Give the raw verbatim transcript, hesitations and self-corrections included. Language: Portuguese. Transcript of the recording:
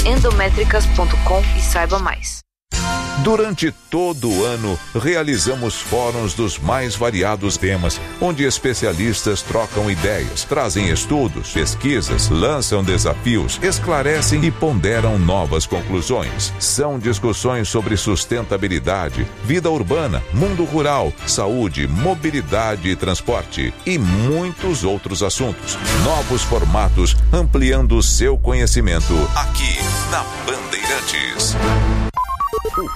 endométricas ponto com e saiba mais. Durante todo o ano, realizamos fóruns dos mais variados temas, onde especialistas trocam ideias, trazem estudos, pesquisas, lançam desafios, esclarecem e ponderam novas conclusões. São discussões sobre sustentabilidade, vida urbana, mundo rural, saúde, mobilidade e transporte e muitos outros assuntos. Novos formatos, ampliando o seu conhecimento aqui na Bandeirantes.